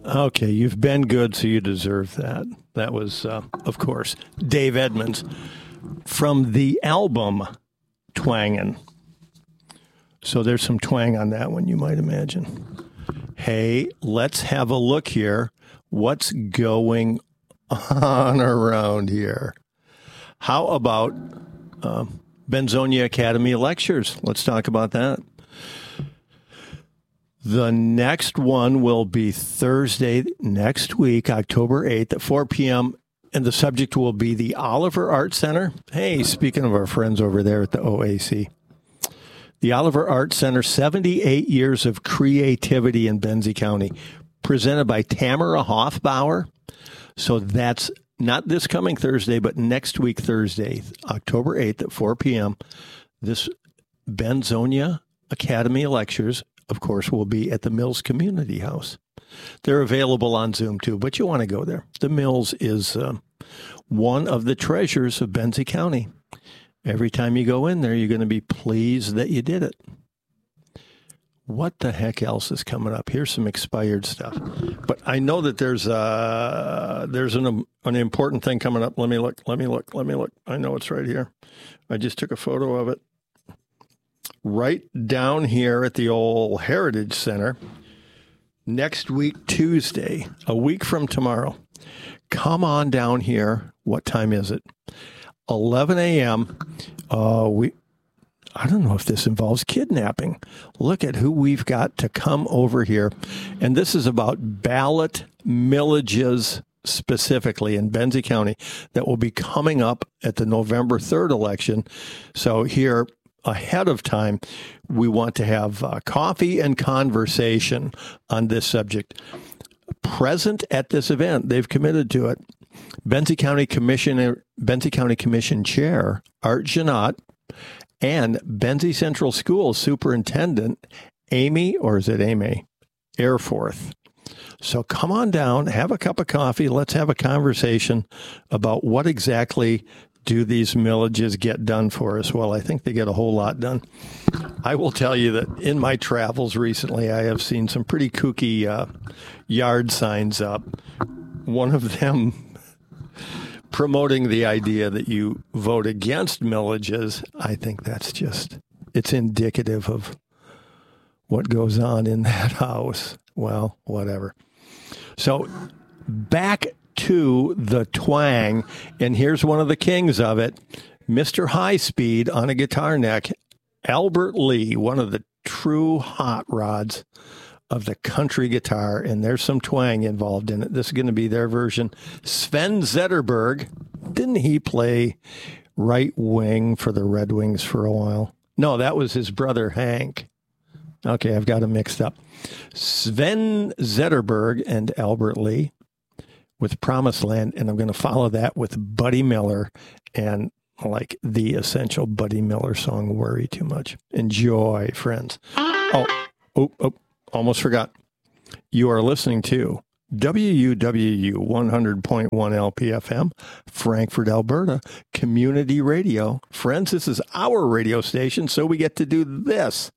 Okay, you've been good, so you deserve that. That was, of course, Dave Edmunds from the album Twangin'. So there's some twang on that one, you might imagine. Hey, let's have a look here. What's going on around here? How about Benzonia Academy Lectures? Let's talk about that. The next one will be Thursday next week, October 8th at 4 p.m., and the subject will be the Oliver Art Center. Hey, speaking of our friends over there at the OAC. The Oliver Art Center, 78 years of creativity in Benzie County, presented by Tamara Hoffbauer. So that's not this coming Thursday, but next week, Thursday, October 8th at 4 p.m. This Benzonia Academy Lectures, of course, will be at the Mills Community House. They're available on Zoom, too, but you want to go there. The Mills is one of the treasures of Benzie County. Every time you go in there, you're going to be pleased that you did it. What the heck else is coming up? Here's some expired stuff. But I know that there's an important thing coming up. Let me look. I know it's right here. I just took a photo of it. Right down here at the old Heritage Center. Next week, Tuesday, a week from tomorrow. Come on down here. What time is it? 11 a.m. I don't know if this involves kidnapping. Look at who we've got to come over here. And this is about ballot millages specifically in Benzie County that will be coming up at the November 3rd election. So here ahead of time, we want to have coffee and conversation on this subject. Present at this event, they've committed to it. Benzie County Commission Chair Art Janot and Benzie Central School Superintendent Amy Airforth. So come on down, have a cup of coffee. Let's have a conversation about what exactly do these millages get done for us. Well, I think they get a whole lot done. I will tell you that in my travels recently, I have seen some pretty kooky yard signs up. One of them promoting the idea that you vote against millages. I think that's it's indicative of what goes on in that house. Well, whatever. So back to the twang, and here's one of the kings of it, Mr. High Speed on a guitar neck, Albert Lee, one of the true hot rods of the country guitar, and there's some twang involved in it. This is going to be their version. Sven Zetterberg, didn't he play right wing for the Red Wings for a while? No, that was his brother Hank. Okay, I've got them mixed up. Sven Zetterberg and Albert Lee with Promised Land, and I'm going to follow that with Buddy Miller and like the essential Buddy Miller song, Worry Too Much. Enjoy, friends. Oh, almost forgot. You are listening to WUWU 100.1 LPFM, Frankfurt, Alberta, Community Radio. Friends, this is our radio station, so we get to do this.